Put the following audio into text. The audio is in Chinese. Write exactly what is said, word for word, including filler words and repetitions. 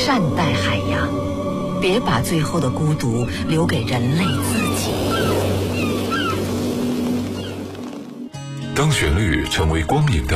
善待海洋，别把最后的孤独留给人类自己。 当旋律成为光影的